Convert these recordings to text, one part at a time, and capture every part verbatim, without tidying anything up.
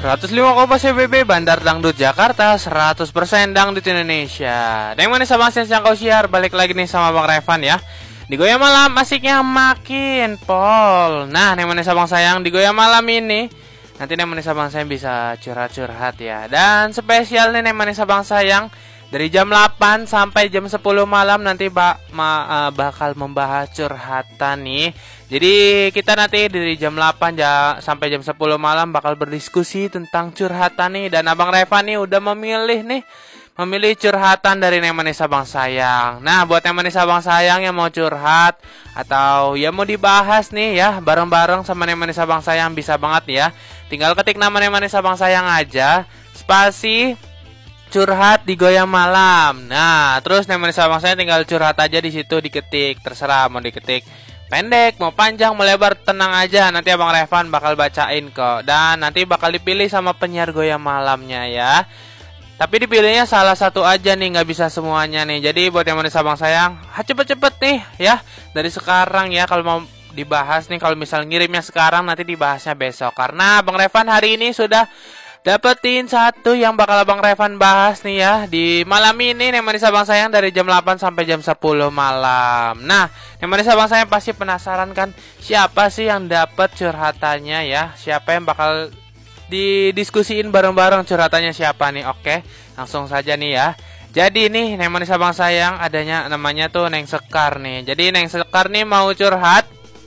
seratus lima Kompas C B B Bandar Dangdut Jakarta, seratus persen Dangdut Indonesia. Dan yang mana sama saya yang kau siar, balik lagi nih sama Bang Revan ya. Di Goyang Malam asiknya makin pol. Nah, yang mana sabang sayang di Goyang Malam ini nanti yang mana sabang sayang bisa curhat-curhat ya. Dan spesial nih yang mana sabang sayang dari jam delapan sampai jam sepuluh malam nanti bak ma, uh, bakal membahas curhatan nih. Jadi kita nanti dari jam delapan ja, sampai jam sepuluh malam bakal berdiskusi tentang curhatan nih. Dan Abang Revan nih udah memilih nih, memilih curhatan dari Nemani Sabang Sayang. Nah, buat Nemani Sabang Sayang yang mau curhat atau ya mau dibahas nih ya bareng-bareng sama Nemani Sabang Sayang, bisa banget ya. Tinggal ketik nama Nemani Sabang Sayang aja, spasi curhat di Goyang Malam. Nah, terus Nemani Sabang Sayang tinggal curhat aja di situ, diketik, terserah mau diketik pendek, mau panjang, mau lebar, tenang aja. Nanti Abang Revan bakal bacain kok. Dan nanti bakal dipilih sama penyiar Goyang Malamnya ya. Tapi dipilihnya salah satu aja nih, nggak bisa semuanya nih. Jadi buat yang mau Sabang Sayang, ha, cepet-cepet nih ya. Dari sekarang ya, kalau mau dibahas nih, kalau misal ngirimnya sekarang nanti dibahasnya besok. Karena Abang Revan hari ini sudah dapetin satu yang bakal Abang Revan bahas nih ya di malam ini Nemani Sabang Sayang dari jam delapan sampai jam sepuluh malam. Nah, Nemani Sabang Sayang pasti penasaran kan siapa sih yang dapet curhatannya ya? Siapa yang bakal didiskusiin bareng-bareng curhatannya siapa nih? Oke, langsung saja nih ya. Jadi nih Nemani Sabang Sayang adanya namanya tuh Neng Sekar nih. Jadi Neng Sekar nih mau curhat.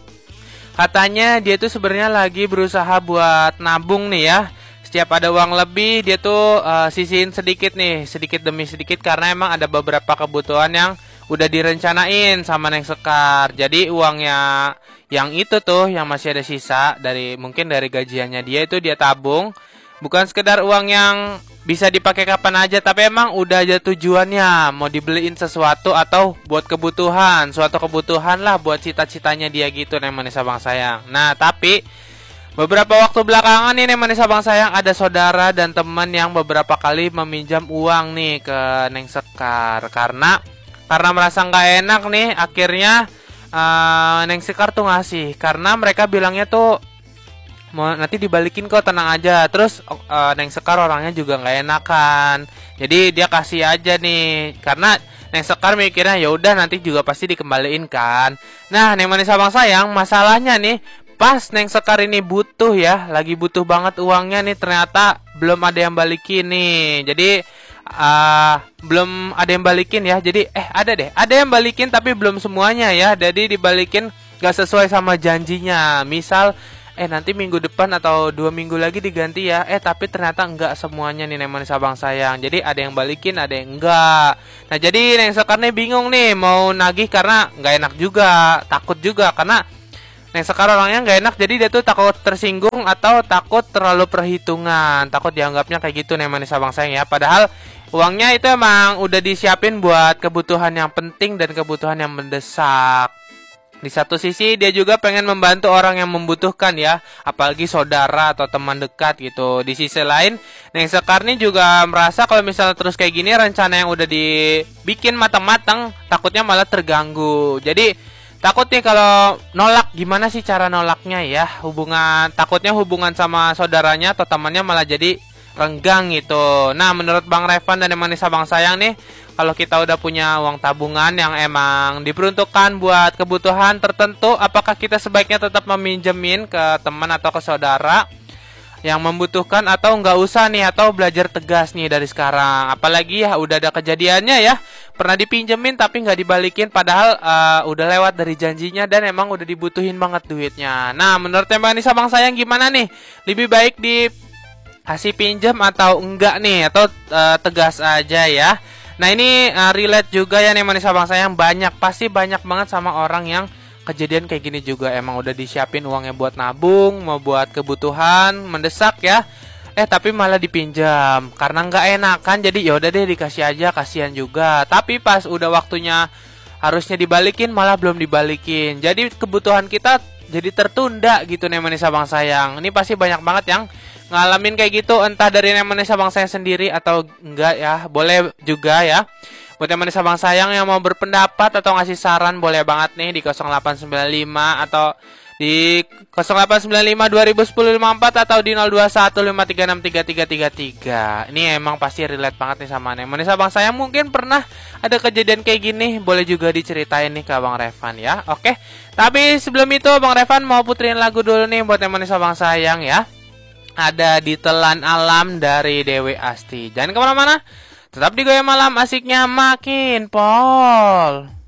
Katanya dia tuh sebenarnya lagi berusaha buat nabung nih ya. Setiap ada uang lebih dia tuh uh, sisihin sedikit nih, sedikit demi sedikit, karena emang ada beberapa kebutuhan yang udah direncanain sama Neng Sekar. Jadi uangnya yang itu tuh yang masih ada sisa dari mungkin dari gajiannya dia itu dia tabung. Bukan sekedar uang yang bisa dipakai kapan aja, tapi emang udah ada tujuannya, mau dibeliin sesuatu atau buat kebutuhan, suatu kebutuhan lah buat cita-citanya dia gitu Nemani Sabang Sayang. Nah, tapi beberapa waktu belakangan nih Nemani Sabang Sayang ada saudara dan teman yang beberapa kali meminjam uang nih ke Neng Sekar. Karena karena merasa nggak enak nih, akhirnya uh, Neng Sekar tuh ngasih. Karena mereka bilangnya tuh mau nanti dibalikin kok, tenang aja. Terus uh, Neng Sekar orangnya juga nggak enakan, jadi dia kasih aja nih. Karena Neng Sekar mikirnya ya udah nanti juga pasti dikembaliin kan. Nah, Nemani Sabang Sayang masalahnya nih, pas Neng Sekar ini butuh ya, lagi butuh banget uangnya nih, ternyata belum ada yang balikin nih. Jadi uh, belum ada yang balikin ya. Jadi eh ada deh, ada yang balikin tapi belum semuanya ya. Jadi dibalikin gak sesuai sama janjinya. Misal eh nanti minggu depan atau dua minggu lagi diganti ya. Eh tapi ternyata enggak semuanya nih Nemani Sabang Sayang. Jadi ada yang balikin, ada yang enggak. Nah, jadi Neng Sekar nih bingung nih mau nagih karena nggak enak juga, takut juga karena Neng Sekar orangnya nggak enak, jadi dia tuh takut tersinggung atau takut terlalu perhitungan, takut dianggapnya kayak gitu Nemani Sabang Sayang ya. Padahal uangnya itu emang udah disiapin buat kebutuhan yang penting dan kebutuhan yang mendesak. Di satu sisi dia juga pengen membantu orang yang membutuhkan ya, apalagi saudara atau teman dekat gitu. Di sisi lain Neng Sekar nih juga merasa kalau misalnya terus kayak gini rencana yang udah dibikin matang-matang takutnya malah terganggu. Jadi takut nih kalau nolak, gimana sih cara nolaknya ya? Hubungan, takutnya hubungan sama saudaranya atau temannya malah jadi renggang gitu. Nah, menurut Bang Revan dan Nemani Sabang Sayang nih, kalau kita udah punya uang tabungan yang emang diperuntukkan buat kebutuhan tertentu, apakah kita sebaiknya tetap meminjemin ke teman atau ke saudara yang membutuhkan, atau nggak usah nih, atau belajar tegas nih dari sekarang? Apalagi ya udah ada kejadiannya ya, pernah dipinjemin tapi nggak dibalikin padahal uh, udah lewat dari janjinya dan emang udah dibutuhin banget duitnya. Nah, menurut Nemani Sabang Sayang gimana nih? Lebih baik dikasih pinjam atau enggak nih, atau uh, tegas aja ya? Nah, ini uh, relate juga ya Nemani Sabang Sayang, banyak, pasti banyak banget sama orang yang kejadian kayak gini juga. Emang udah disiapin uangnya buat nabung, mau buat kebutuhan mendesak ya, eh tapi malah dipinjam karena nggak enakan. Jadi yaudah deh dikasih aja, kasihan juga. Tapi pas udah waktunya harusnya dibalikin malah belum dibalikin. Jadi kebutuhan kita jadi tertunda gitu Nemani Sabang Sayang. Ini pasti banyak banget yang ngalamin kayak gitu, entah dari Nemani Sabang Sayang sendiri atau enggak ya. Boleh juga ya buat Nemani Sabang Sayang yang mau berpendapat atau ngasih saran, boleh banget nih di nol delapan sembilan lima atau di nol delapan sembilan lima dua nol satu nol lima empat atau di nol dua satu lima tiga enam tiga tiga tiga tiga. Ini emang pasti relate banget nih sama Anemone Abang saya. Mungkin pernah ada kejadian kayak gini, boleh juga diceritain nih ke Abang Revan ya. Oke. Tapi sebelum itu Abang Revan mau puterin lagu dulu nih buat Anemone Abang sayang ya. Ada Ditelan Alam dari Dewi Asti. Jangan kemana-mana, tetap di Goyang Malam, asiknya makin pol.